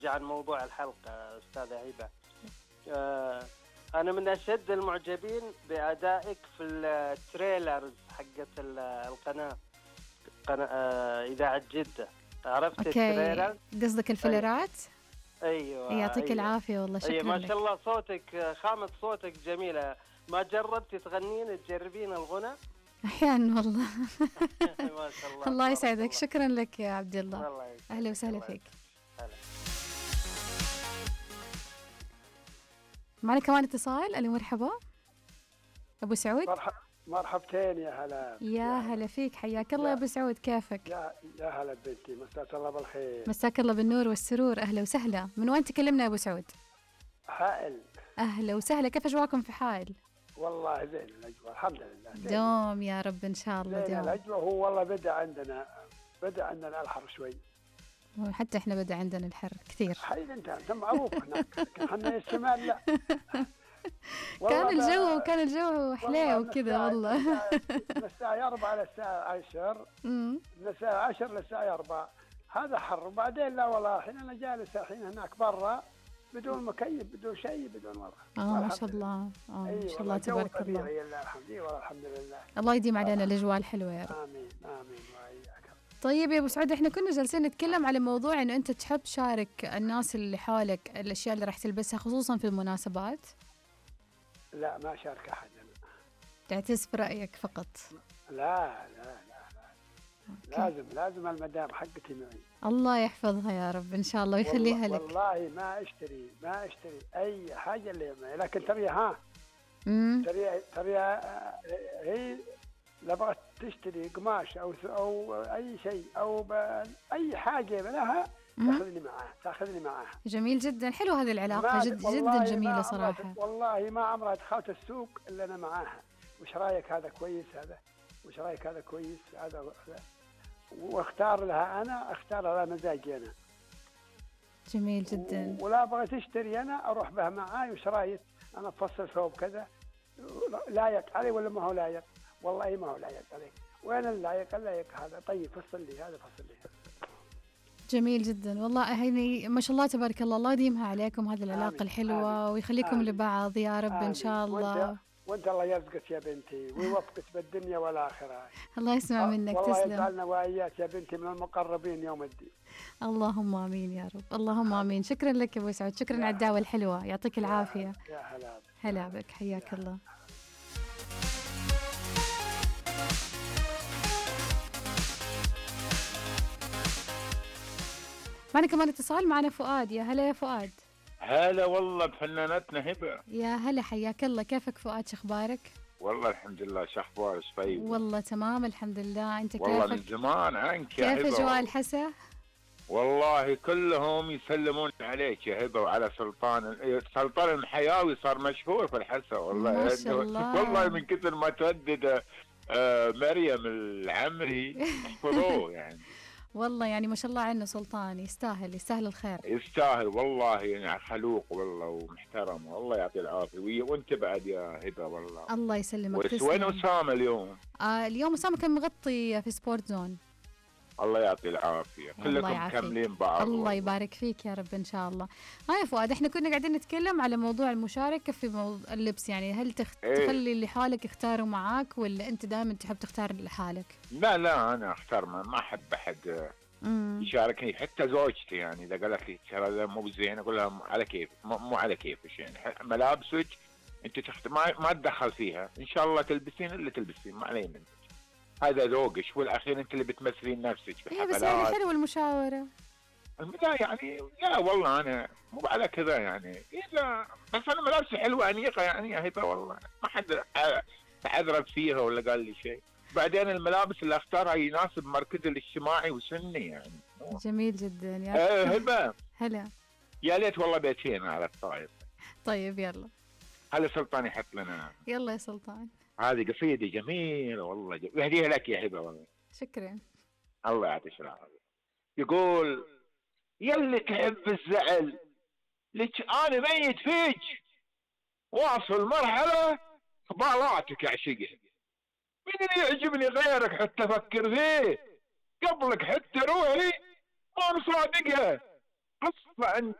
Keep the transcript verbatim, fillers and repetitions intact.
عن موضوع الحلقة أستاذة هبة. آه أنا من أشد المعجبين بأدائك في التريلرز حقت القناة قناة آه إذاعة جدة. عرفت التريلر؟ قصدك الفلرات؟ أيوة يعطيك أيوة. العافية والله، شكرا أيوة ما لك. شاء الله صوتك، خامة صوتك جميلة. ما جربتي تغنين تجربين الغنى؟ أحيانا والله. ما شاء الله. الله يسعدك، شكرا لك يا عبد الله. الله أهلا وسهلا فيك. هلا. معنا كمان اتصال. ألو مرحبا أبو سعود. مرحب مرحبتين يا هلا. يا هلا فيك، حياك الله يا أبو سعود، كيفك؟ يا يا هلا بنتي، مساك الله بالخير. مساك الله بالنور والسرور، أهلا وسهلا. من وين تكلمنا يا أبو سعود؟ حائل. أهلا وسهلا، كيف أجواكم في حائل؟ والله زين الأجواء الحمد لله. زين. دوم يا رب إن شاء الله. زين دوم الأجواء. هو والله بدأ عندنا بدأ عندنا الحر شوي، وحتى إحنا بدأ عندنا الحر كثير. حي أنت أنت معروف هناك، لكن احنا الشمال لا. كان الجو وكان الجو حلاه وكذا والله. من الساعة أربعة للساعة عشر، من الساعة عشر للساعة أربعة هذا حر. وبعدين لا والله الحين أنا جالس الحين هناك برا بدون مكيف بدون شيء بدون والله. اه ما شاء الله. اه ما شاء الله تبارك الله. الحمد لله الحمد لله. الله يديم علينا الاجواء الحلوه يا رب. امين امين وإياك. طيب يا ابو سعود، احنا كنا جالسين نتكلم على موضوع انه انت تحب تشارك الناس اللي حولك الاشياء اللي راح تلبسها خصوصا في المناسبات. لا ما شارك احد انا. تعتز في رايك فقط. لا لا لا, لا. لازم لازم المدام حقتي معي. الله يحفظها يا رب ان شاء الله ويخليها لك. والله ما اشتري ما اشتري اي حاجه اللي معي، لكن ترى ها ترى ترى هي لو بغت تشتري قماش او او اي شيء او اي حاجه لها تاخذني معاها تاخذني معاها. جميل جدا، حلو هذه العلاقه جد جدا جميله صراحه. والله ما عمرها دخلت السوق الا انا معاها. وش رايك هذا كويس، هذا وش رايك هذا كويس، هذا واختار لها انا اختار لها مزاجي انا. جميل جدا. ولا ابغى تشتري انا اروح بها معاي. وش رايك انا افصل ثوب كذا لايق علي ولا ما هو لايق؟ والله ما هو لايق عليك. وين اللايق؟ اللايق هذا. طيب فصل لي هذا فصل لي. جميل جدا والله، هيني ما شاء الله تبارك الله. الله يديمها عليكم هذه العلاقة آمين. الحلوة آمين. ويخليكم آمين. لبعض يا رب آمين. إن شاء الله. وانت, وانت الله يرزقك يا بنتي ويوفقك بالدنيا والآخرة. الله يسمع منك. والله تسلم. والله يجعلنا وإياك يا بنتي من المقربين يوم الدين. اللهم آمين يا رب. اللهم آمين. شكرا لك يا أبو سعود، شكرا على الدعوة الحلوة، يعطيك العافية. يا هلا بك. هلا بك، حياك الله. معنا كمان اتصال، معنا فؤاد. يا هلا يا فؤاد. هلا والله بفنانتنا هبة. يا هلا حياك الله، كيفك فؤاد، شخبارك؟ والله الحمد لله، شخبارك طيب؟ والله تمام الحمد لله، انت كيفك؟ والله من زمان عنك يا هبة. كيف اجواء الحسا؟ والله كلهم يسلمون عليك يا هبة وعلى سلطان. سلطان المحياوي صار مشهور في الحسا والله. ما شاء الله. والله من كثر ما تردد آه مريم العمري احفظوه يعني. والله يعني ما شاء الله عنه سلطان، يستاهل يستاهل الخير. يستاهل والله، يعني خلوق والله ومحترم والله يعطيه العافيه. وانت بعد يا هبه والله. الله يسلمك. وين أسامة اليوم؟ آه اليوم أسامة كان مغطي في سبورت زون. الله يعطي العافية، كلكم كاملين بعض. الله والله. يبارك فيك يا رب إن شاء الله. هاي فؤاد، احنا كنا قاعدين نتكلم على موضوع المشاركة في موضوع اللبس، يعني هل تخ... ايه؟ تخلي اللي حالك يختاروا معاك ولا أنت دائما تحب تختار لحالك؟ لا لا أنا أختار، ما, ما أحب أحد يشاركني، حتى زوجتي يعني إذا قالت لي ترى مو زين أقول لها على كيف، مو على كيفك يعني. ملابسك أنت تخت... ما ما تدخل فيها، إن شاء الله تلبسين اللي تلبسين ما علي منك، هذا ذوقك، والاخير انت اللي بتمثلين نفسك في الحفلات. بس يعني حلوه المشاوره. لا يعني لا والله انا مو على كذا يعني، اذا بس انا ملابسي حلوه انيقه يعني يا هبه والله ما حد تعذرب فيها ولا قال لي شيء. بعدين الملابس اللي اختارها يناسب مركزي الاجتماعي وسني يعني. جميل جدا يا أه هبه. هلا. يا ليت والله بيتين على الطاير. طيب يلا. هلا سلطان يحط لنا. يلا يا سلطان. هذه قصيدة جميلة والله، يهديها لك يا هبة والله. شكرا. الله يعطيك العافية. يقول يلي تحب الزعل لك أنا ميت فيك، واصل مرحلة خبالاتك أعشقها، من اللي يعجبني غيرك حتى أفكر فيه، قبلك حتى روحي ما نصادقها، اصلا